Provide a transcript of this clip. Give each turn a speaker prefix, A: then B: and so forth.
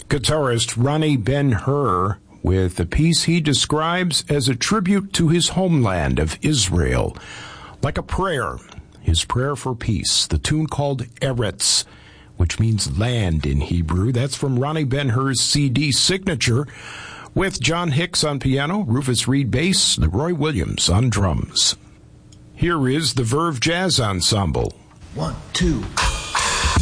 A: Guitarist Ronnie Ben-Hur with a piece he describes as a tribute to his homeland of Israel. Like a prayer, his prayer for peace, the tune called Eretz, which means land in Hebrew. That's from Ronnie Ben-Hur's CD Signature, with John Hicks on piano, Rufus Reed bass, Leroy Williams on drums. Here is the Verve Jazz Ensemble.
B: 1, 2...